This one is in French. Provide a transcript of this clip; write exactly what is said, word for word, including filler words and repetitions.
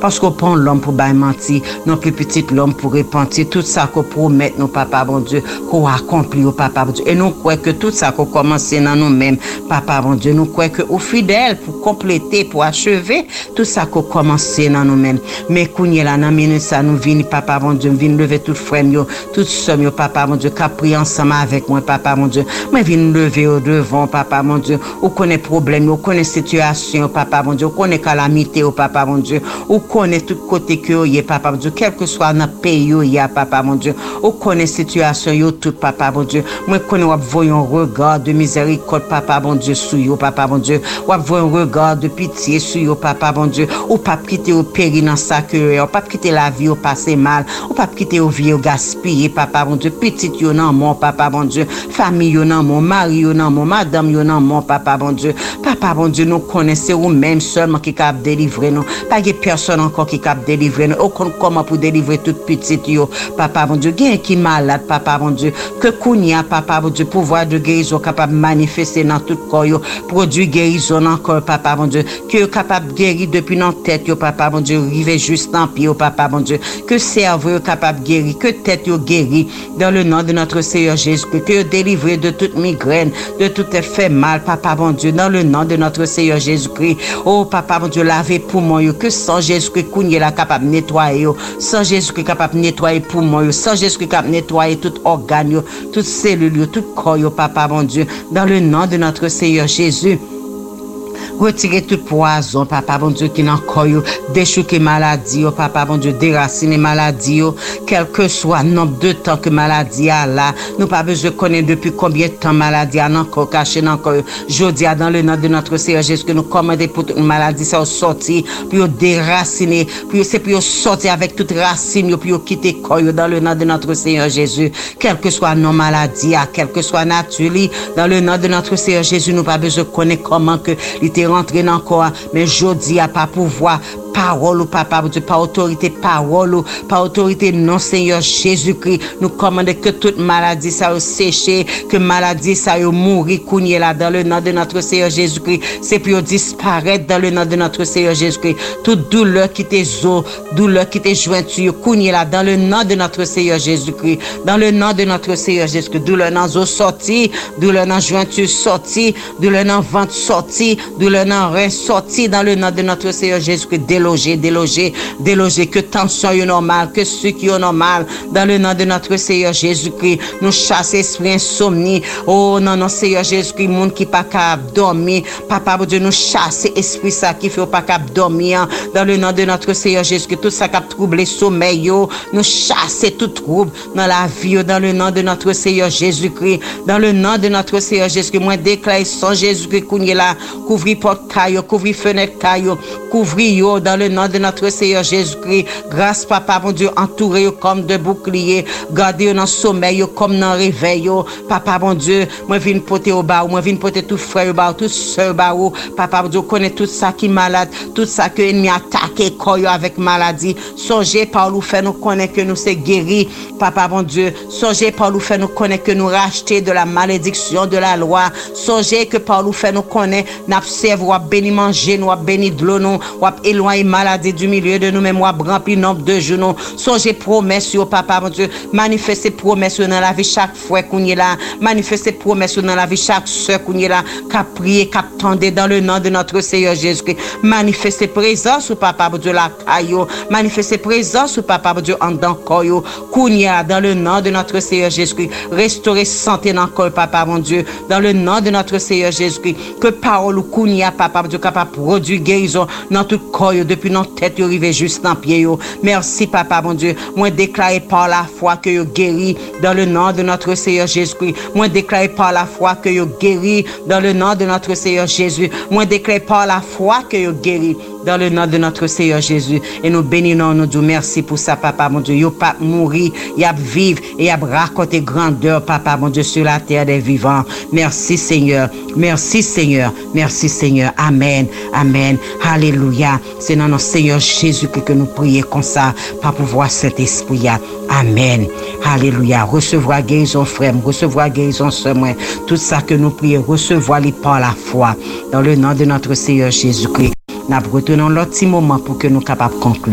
parce qu'on prend l'homme pour bailler mentir, non plus petit l'homme pour repentir, tout ça qu'on promet, nos papa, bon Dieu, qu'on accomplit au papa, bon Dieu. Et nous croyons que tout ça qu'on commence dans nous-mêmes, papa, bon Dieu, nous croyons que au fidèle pour compléter, pour achever, tout ça qu'on commence dans nous-mêmes. Mais qu'on y est là, dans minute ça nous vient, papa, bon Dieu, vient lever tout frère, tout somme, papa, bon Dieu, qui a pris ensemble avec moi, papa, mon Dieu. Mais vient lever au devant, papa, mon Dieu. On connaît problème, on connaît situation, papa, mon Dieu. On connaît calamité, papa, mon Dieu. On connaît tout côté que y est, papa, mon Dieu. Quel que soit notre pays, il y a, papa, mon Dieu. On connaît situation, yo tout, papa, mon Dieu. Moi, connais, on voit un regard de miséricorde, papa, mon Dieu, sur yo, papa, mon Dieu. On voit un regard de pitié sur yo, papa, mon Dieu. On pas quitter au péril dans sa queue, on pas quitter la vie au passé mal, on pas quitter au vie au gaspiller, papa, mon Dieu. Petit yo nan mon, papa, mon Dieu. Famille yo nan mon, mari yo nan mon, madame yo nan mon, papa, mon Dieu. Papa, mon Dieu, nous connaissons ou même seulement qui cap délivrer nous. Pas de personne encore qui cap délivrer nous. Aucun comment pour délivrer toute petite yo, papa, mon Dieu. Gain qui malade, papa, mon Dieu. Que kounia, papa, mon Dieu, pouvoir de guérison capable de manifester dans tout corps yo, produit guérison encore, papa, mon Dieu. Que capable de guérir depuis notre tête yo, papa, mon Dieu, arriver juste en pied, papa, mon Dieu. Que cerveau capable de guérir, que tête yo guérir dans le nom de notre Seigneur Jésus, que délivrer de toute migraine, de tout effet mal, papa, mon Dieu, dans le nom de notre Seigneur Jésus-Christ. Oh, papa, mon Dieu, laver poumon yo, que sans Jésus-Christ, kounye la capable de nettoyer yo, sans Jésus-Christ capable de nettoyer poumon yo, sans Jésus-Christ capable de nettoyer tout organe yo, toute cellule yo, tout corps yo, papa, mon Dieu, dans le nom de notre Seigneur Jésus. Retirer tout poison, papa, bon Dieu, qui n'a encore eu, déchouquer maladie, oh, papa, bon Dieu, déraciner maladie, oh, quel que soit le nombre de temps que maladie a là. Nous pas besoin de connaître depuis combien de temps maladie a encore caché, encore. Je dis dans le nom de notre Seigneur Jésus que nous commandons pour toute maladie, ça sortir, puis déraciner, puis c'est puis sortir avec toute racine, puis quitter corps dans le nom de notre Seigneur Jésus. Quel que soit nos maladies, quel que soit nature, dans le nom de notre Seigneur Jésus, nous pas besoin de connaître comment que il rentrer dans le corps, mais je dis à pas pouvoir parole ou papa, par autorité parole ou par autorité non Seigneur Jésus-Christ, nous commandons que toute maladie ça sécher, que maladie ça mourir kounye là dans le nom de notre Seigneur Jésus-Christ, c'est pour disparaître dans le nom de notre Seigneur Jésus-Christ. Toute douleur qui te zo, douleur qui te jointure kounye là dans le nom de notre Seigneur Jésus-Christ, dans le nom de notre Seigneur Jésus-Christ, douleur dans zo sorti, douleur dans jointure sorti, douleur dans ventre sorti, douleur dans rein sorti dans le nom de notre Seigneur Jésus-Christ. Déloger, déloger, déloger, que tension est normale, que ce qui est normal, dans le nom de notre Seigneur Jésus-Christ, nous chassons esprit insomnie, oh non, non, Seigneur Jésus-Christ, monde qui pas capable dormir, papa, bon Dieu, nous chassons esprit ça qui fait pas capable dormir, dans le nom de notre Seigneur Jésus-Christ, tout ça qui a troublé sommeil, nous chassons tout trouble dans la vie, dans le nom de notre Seigneur Jésus-Christ, dans le nom de notre Seigneur Jésus-Christ, moi déclare sans Jésus-Christ, qu'on est là, couvrir porte caillou, couvrir fenêtre caillou, couvrir dans le nom de notre Seigneur Jésus-Christ. Grâce, papa, mon Dieu, entouré comme de boucliers, gardez dans le sommeil comme dans le réveil. Papa, mon Dieu, moi, viens porter au bas, moi, viens porter tout frère au bas, tout soeur au bas. Papa, mon Dieu, connaît tout ça qui est malade, tout ça que l'ennemi attaque, corps avec maladie. Songez par nous, fait nous connaître que nous sommes guéris. Papa, mon Dieu, songez par nous, fait nous connaître que nous racheter de la malédiction de la loi. Songez que par nous, fait nous connaître, n'observe, ou béni manger, nous béni de l'eau, nous éloigner maladie du milieu de nous-mêmes, ou remplir nombre de jours. Songez promesses, papa, mon Dieu, manifestez promesses dans la vie chaque fois qu'on est là, manifestez promesses dans la vie chaque soeur qu'on est là, qu'a prié, qu'a tendé dans le nom de notre Seigneur Jésus-Christ. Manifestez présence, papa, mon Dieu, la caillou, manifestez présence, papa, mon Dieu, en dans le qu'on y a dans le nom de notre Seigneur Jésus-Christ. Restaurer santé dans le corps, papa, mon Dieu, dans le nom de notre Seigneur Jésus-Christ. Que parole qu'on y a, papa, mon Dieu, capable de produire guérison dans tout corps, depuis notre tête, yo rive juste dans pied yo. Merci, papa, mon Dieu. Moi, déclaré par la foi que yo guéri dans le nom de notre Seigneur Jésus-Christ. Moi, déclaré par la foi que yo guéri dans le nom de notre Seigneur Jésus. Moi, déclaré par la foi que yo guéri dans le nom de notre Seigneur Jésus. Et nous bénissons, nous disons merci pour ça, papa, mon Dieu. Yo pas mourir, y a vivre et y a raconter grandeur, papa, mon Dieu, sur la terre des vivants. Merci, Seigneur. Merci, Seigneur. Merci, Seigneur. Amen. Amen. Alléluia. C'est dans notre Seigneur Jésus que nous prions comme ça, par pouvoir cet esprit. Amen. Alléluia. Recevoir guérison, frère, recevoir guérison, sœur, tout ça que nous prions, recevoir-les par la foi. Dans le nom de notre Seigneur Jésus-Christ. Nous retournons l'autre petit moment pour que nous soyons capables de conclure.